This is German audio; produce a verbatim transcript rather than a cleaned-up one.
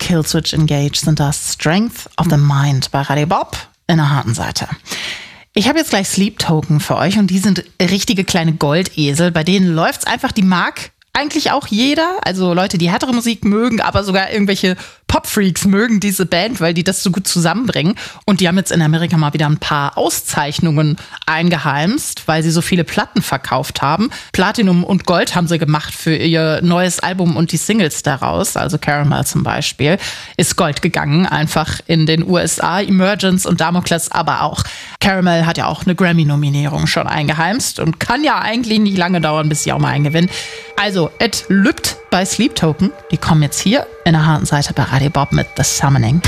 Killswitch Engage sind das. Strength of the Mind bei Radio Bob in der harten Seite. Ich habe jetzt gleich Sleep Token für euch und die sind richtige kleine Goldesel. Bei denen läuft's einfach, die mag eigentlich auch jeder. Also Leute, die härtere Musik mögen, aber sogar irgendwelche Popfreaks mögen diese Band, weil die das so gut zusammenbringen. Und die haben jetzt in Amerika mal wieder ein paar Auszeichnungen eingeheimst, weil sie so viele Platten verkauft haben. Platinum und Gold haben sie gemacht für ihr neues Album und die Singles daraus. Also Caramel zum Beispiel ist Gold gegangen, einfach in den U S A. Emergence und Damocles aber auch. Caramel hat ja auch eine Grammy-Nominierung schon eingeheimst und kann ja eigentlich nicht lange dauern, bis sie auch mal einen gewinnen. Also, et lübt bei Sleep Token. Die kommen jetzt hier in der harten Seite bei Radio Bob mit The Summoning.